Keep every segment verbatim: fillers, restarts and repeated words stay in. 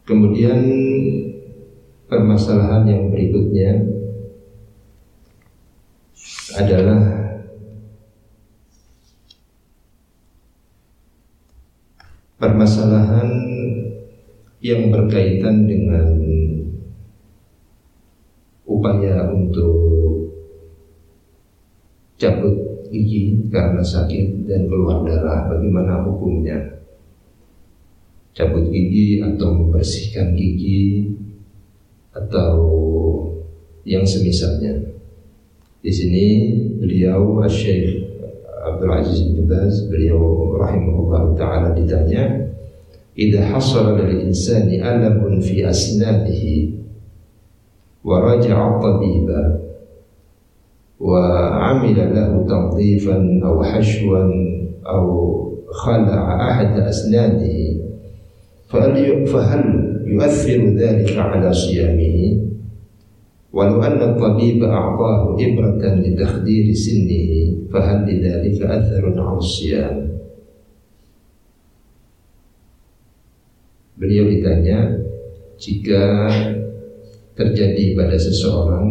Kemudian permasalahan yang berikutnya adalah permasalahan yang berkaitan dengan upaya untuk cabut gigi karena sakit dan keluar darah. Bagaimana hukumnya? Cabut gigi atau membersihkan gigi atau yang semisalnya. Di sini beliau Asy-Syaikh Abdul Aziz bin Baz, beliau rahimahullah taala ditanya, "Idza hasala lil insani alamun fi asnanihi wa raja'a tabiba wa 'amila lahu tanzifan aw hashwan aw khala'a ahad asnanihi fahal yu'athiru dhalika 'ala siyamihi walau anna at-tabiba a'tahu ibratan li takhdiri sinnihi fahal lidzalika atharun 'ala siyam." Beliau ditanya, jika terjadi pada seseorang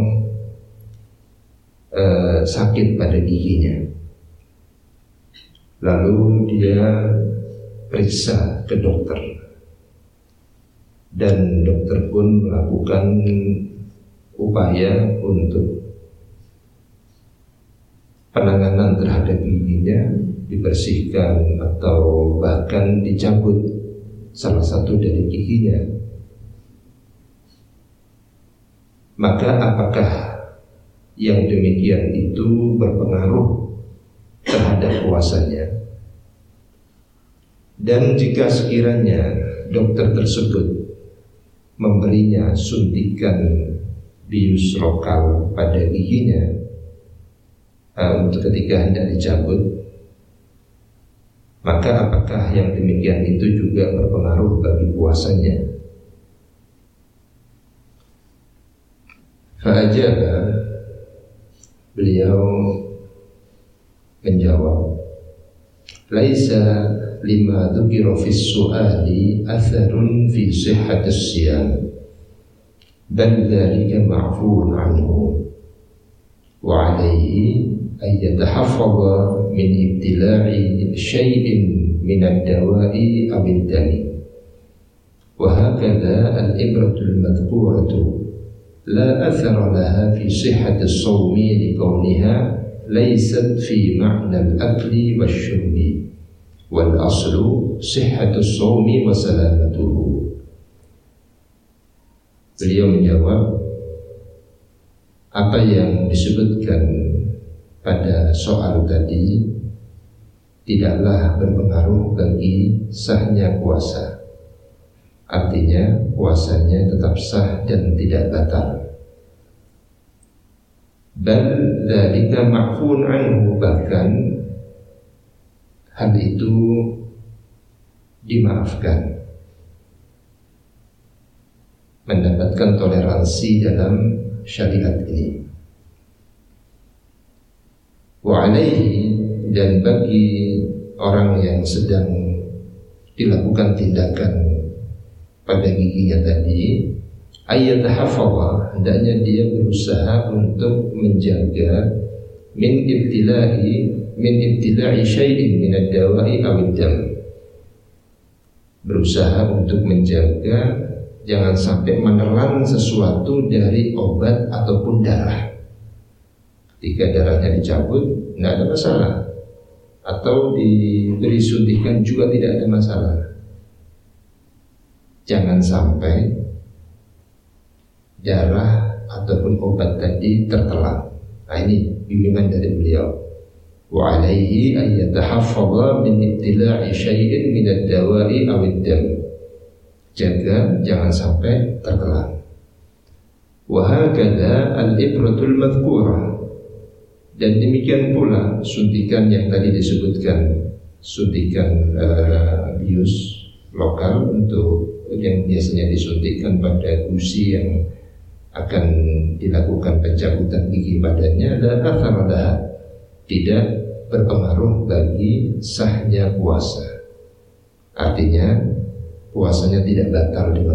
uh, sakit pada giginya, lalu dia periksa ke dokter, dan dokter pun melakukan upaya untuk penanganan terhadap giginya, dibersihkan atau bahkan dicabut salah satu dari giginya, maka apakah yang demikian itu berpengaruh terhadap puasanya? Dan jika sekiranya dokter tersebut memberinya suntikan bius lokal pada giginya uh, untuk ketika hendak dicabut, maka apakah yang demikian itu juga berpengaruh bagi puasanya? Fa'ajaba, beliau menjawab, "Laisa lima dzukira fis su'ali atharun fi sihhatis siyam, bal dzalika ma'fuun anhu wa 'alaihi ay yatahaffadha min ibtila'i syai'in min ad-dawa'i aw ad-dami wa hakadha al-ibratu al-madhkuratu la athara laha fi sihhati as-sawmi li kawniha laysat fi ma'na al-akli wash-shurbi wal aslu sihhatu as-sawmi wa salamatuhu." Beliau menjawab, apa yang disebutkan pada soal tadi tidaklah berpengaruh bagi sahnya puasa. Artinya puasanya tetap sah dan tidak batal. Bal dzalika ma'fuun anhu, bahkan hal itu dimaafkan, mendapatkan toleransi dalam syariat ini. Wa alaihi, dan bagi orang yang sedang dilakukan tindakan pada giginya tadi, ayyatahafadha, hendaknya dia berusaha untuk menjaga min ibtila'i min ibtila'i syai'in min ad-dawa'i aw ad-dam, berusaha untuk menjaga jangan sampai menelan sesuatu dari obat ataupun darah. Ketika darahnya dicabut, tidak ada masalah, atau diberi suntikan juga tidak ada masalah. Jangan sampai darah ataupun obat tadi tertelan. Nah, ini bimbingan dari beliau. Wa alaihi ay yatahaffadha min ibtila'i syai'in min ad-dawa'i aw ad-dam, jaga jangan sampai tertelan. Wa hakadha al-ibratul madhkurah, dan demikian pula suntikan yang tadi disebutkan, suntikan uh, bius lokal untuk yang biasanya disuntikkan pada gusi yang akan dilakukan pencabutan gigi badannya, dan atharadah, tidak berpengaruh bagi sahnya puasa. Artinya puasanya tidak batal dengan